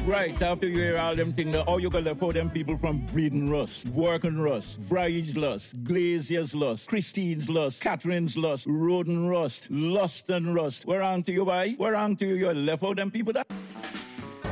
Right, after you hear all them things, how you gonna for them people from Breeding Rust, Working Rust, Bridge Lust, Glazier's Lust, Christine's Lust, Catherine's Lust, Roden Rust, Lust and Rust. Where on to you, boy? Where on to you? You left out them people that...